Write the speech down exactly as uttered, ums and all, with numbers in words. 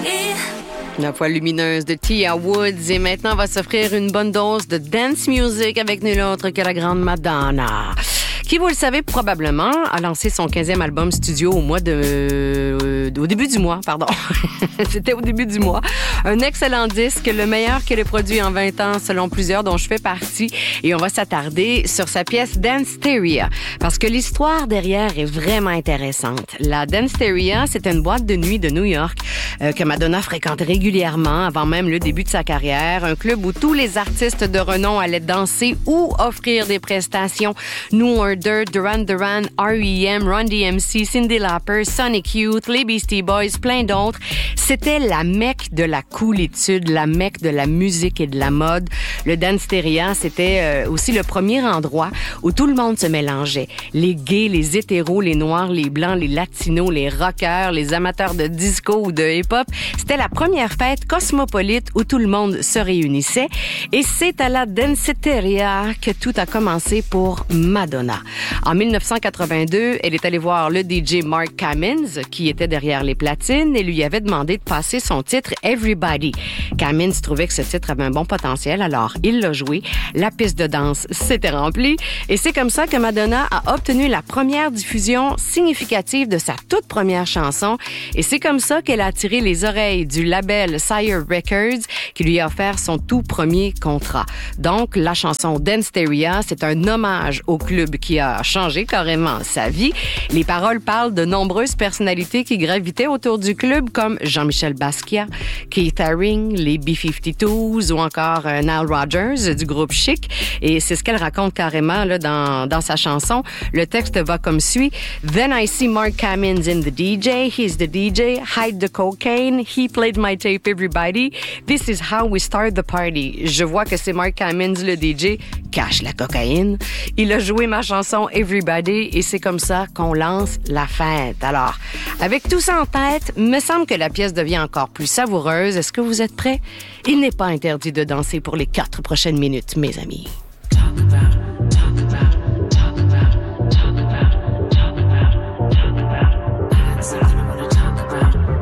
La voix lumineuse de Tia Woods. Et maintenant, on va s'offrir une bonne dose de dance music avec nul autre que la grande Madonna, qui, vous le savez probablement, a lancé son quinzième album studio au mois de... Euh, au début du mois, pardon. C'était au début du mois. Un excellent disque, le meilleur qu'elle ait produit en vingt ans, selon plusieurs, dont je fais partie. Et on va s'attarder sur sa pièce Danceteria, parce que l'histoire derrière est vraiment intéressante. La Danceteria, c'était une boîte de nuit de New York euh, que Madonna fréquentait régulièrement avant même le début de sa carrière. Un club où tous les artistes de renom allaient danser ou offrir des prestations. New Order, Duran Duran, R E M, Run D M C, Cyndi Lauper, Sonic Youth, les Beastie Boys, plein d'autres. C'était la mecque de la coolitude, la mecque de la musique et de la mode. Le Danceteria, c'était euh, aussi le premier endroit où tout le monde se mélangeait. Les gays, les hétéros, les noirs, les blancs, les latinos, les rockers, les amateurs de disco ou de hip-hop. C'était la première fête cosmopolite où tout le monde se réunissait. Et c'est à la Danceteria que tout a commencé pour Madonna. En dix-neuf cent quatre-vingt-deux, elle est allée voir le D J Mark Cummins, qui était derrière les platines, et lui avait demandé de passer son titre Everybody. Cummins trouvait que ce titre avait un bon potentiel, alors il l'a joué. La piste de danse s'était remplie, et c'est comme ça que Madonna a obtenu la première diffusion significative de sa toute première chanson, et c'est comme ça qu'elle a attiré les oreilles du label Sire Records, qui lui a offert son tout premier contrat. Donc, la chanson Danceteria, c'est un hommage au club qui a changé carrément sa vie. Les paroles parlent de nombreuses personnalités qui gravitaient autour du club, comme Jean-Michel Basquiat, Keith Haring, les B cinquante-deux ou encore euh, Nile Rodgers du groupe Chic. Et c'est ce qu'elle raconte carrément là, dans, dans sa chanson. Le texte va comme suit. Then I see Mark Cummins in the D J. He's the D J. Hide the cocaine. He played my tape, everybody. This is how we start the party. Je vois que c'est Mark Cummins, le D J. Cache la cocaïne. Il a joué ma chanson Everybody et c'est comme ça qu'on lance la fête. Alors, avec tout ça en tête, me semble que la pièce devient encore plus savoureuse. Est-ce que vous êtes prêts? Il n'est pas interdit de danser pour les quatre prochaines minutes, mes amis.